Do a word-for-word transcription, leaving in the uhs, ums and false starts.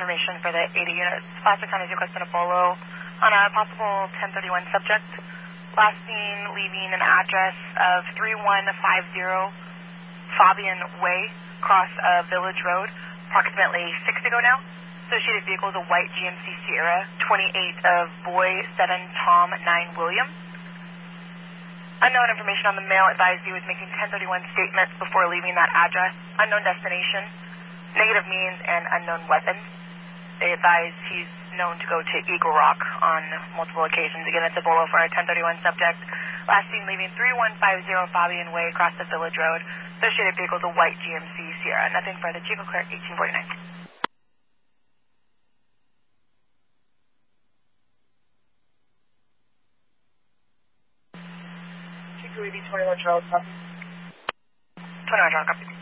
information for the eighty units. Plastic Sun is requesting a bolo on a possible ten thirty-one subject. Last seen leaving an address of three one five zero Fabian Way, across uh, Village Road, approximately six ago now. Associated vehicle is a white G M C Sierra, twenty-eight of Boy seven Tom nine William. Unknown information on the male advised he was making ten thirty-one statements before leaving that address. Unknown destination, negative means, and unknown weapon. They advise he's known to go to Eagle Rock on multiple occasions. Again, it's a bolo for a ten thirty-one subject. Last seen leaving three one five zero Fabian Way, across the Village Road. Associated vehicle is a white G M C Sierra. Nothing further. Chief of Clerk, eighteen forty-nine. twenty-one Charles, copy. twenty-one Charles, copy.